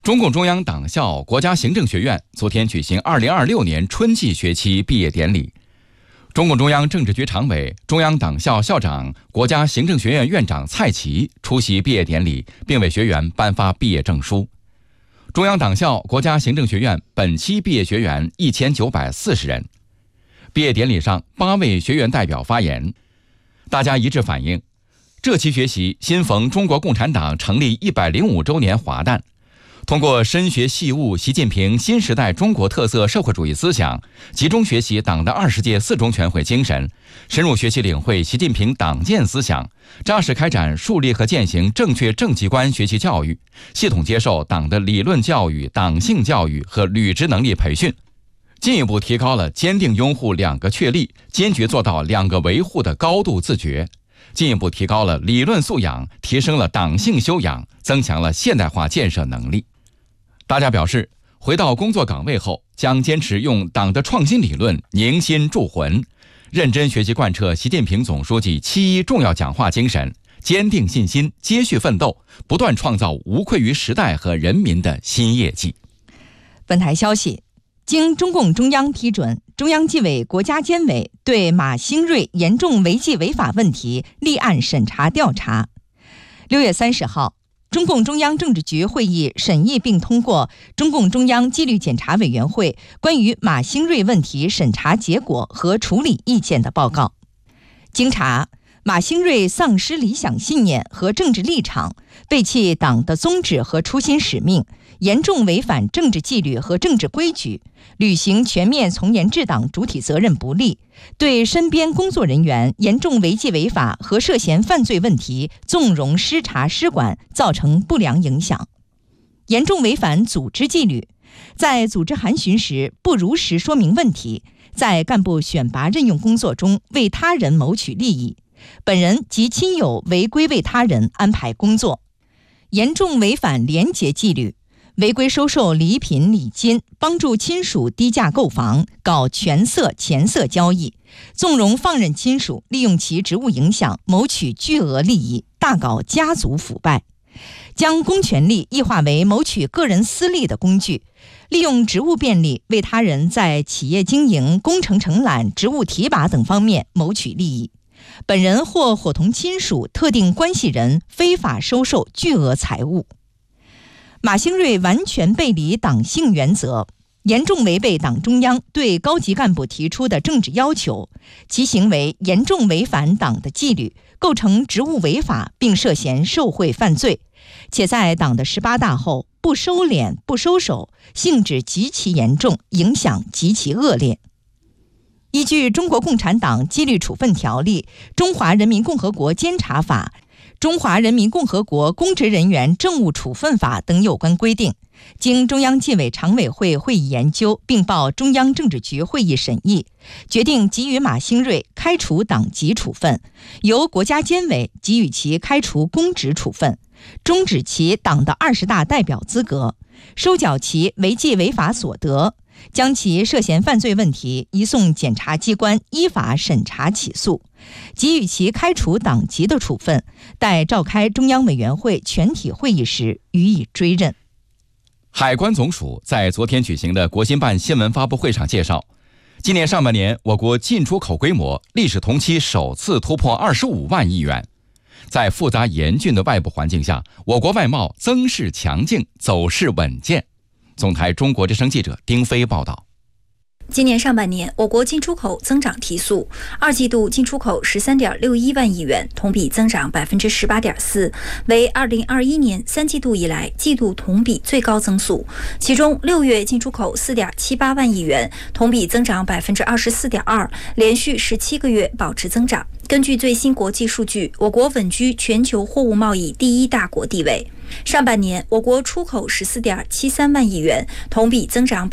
中共中央党校国家行政学院昨天举行2026年春季学期毕业典礼。中共中央政治局常委、中央党校校长、国家行政学院院长蔡奇出席毕业典礼，并为学员颁发毕业证书。中央党校国家行政学院本期毕业学员1940人。毕业典礼上，8位学员代表发言，大家一致反映，这期学习新逢中国共产党成立105周年华诞，通过深学细悟习近平新时代中国特色社会主义思想，集中学习党的20届4中全会精神，深入学习领会习近平党建思想，扎实开展树立和践行正确政绩观学习教育，系统接受党的理论教育、党性教育和履职能力培训，进一步提高了坚定拥护2个确立、坚决做到2个维护的高度自觉，进一步提高了理论素养，提升了党性修养，增强了现代化建设能力。大家表示，回到工作岗位后，将坚持用党的创新理论凝心铸魂，认真学习贯彻习近平总书记7.1重要讲话精神，坚定信心，接续奋斗，不断创造无愧于时代和人民的新业绩。 本台消息，经中共中央批准，中央纪委国家监委对马兴瑞严重违纪违法问题立案审查调查。6月30号，中共中央政治局会议审议并通过中共中央纪律检查委员会关于马兴瑞问题审查结果和处理意见的报告。经查，马兴瑞丧失理想信念和政治立场，背弃党的宗旨和初心使命，严重违反政治纪律和政治规矩，履行全面从严治党主体责任不力，对身边工作人员严重违纪违法和涉嫌犯罪问题纵容失察失管，造成不良影响；严重违反组织纪律，在组织函询时不如实说明问题，在干部选拔任用工作中为他人谋取利益，本人及亲友违规为他人安排工作；严重违反廉洁纪律，违规收受礼品礼金，帮助亲属低价购房，搞权色钱色交易，纵容放任亲属利用其职务影响谋取巨额利益，大搞家族腐败，将公权力异化为谋取个人私利的工具，利用职务便利为他人在企业经营、工程承揽、职务提拔等方面谋取利益，本人或伙同亲属、特定关系人非法收受巨额财物。马兴瑞完全背离党性原则，严重违背党中央对高级干部提出的政治要求，其行为严重违反党的纪律，构成职务违法，并涉嫌受贿犯罪，且在党的18大后不收敛不收手，性质极其严重，影响极其恶劣。依据《中国共产党纪律处分条例》、《中华人民共和国监察法》、《中华人民共和国公职人员政务处分法》等有关规定，经中央纪委常委会会议研究，并报中央政治局会议审议，决定给予马兴瑞开除党籍处分，由国家监委给予其开除公职处分，终止其党的20大代表资格，收缴其违纪违法所得，将其涉嫌犯罪问题移送检察机关依法审查起诉，给予其开除党籍的处分，待召开中央委员会全体会议时予以追认。 海关总署在昨天举行的国新办新闻发布会上介绍，今年上半年我国进出口规模历史同期首次突破25万亿元。在复杂严峻的外部环境下，我国外贸增势强劲，走势稳健。总台中国之声记者丁飞报道。 今年上半年，我国进出口增长提速，2季度进出口13.61万亿元，同比增长18.4%，为2021年3季度以来季度同比最高增速。其中6月进出口4.78万亿元，同比增长24.2%，连续17个月保持增长。根据最新国际数据，我国稳居全球货物贸易第1大国地位。上半年，我国出口14.73万亿元，同比增长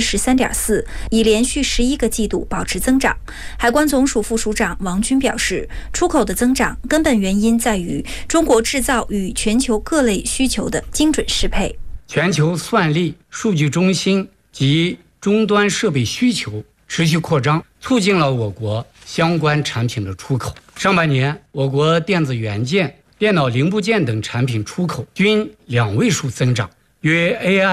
13.4%，已连续11个季度保持增长。海关总署副署长王军表示，出口的增长根本原因在于中国制造与全球各类需求的精准适配。 全球算力、数据中心及终端设备需求持续扩张，促进了我国相关产品的出口。上半年，我国电子元件、电脑零部件等产品出口均2位数增长， 与 AI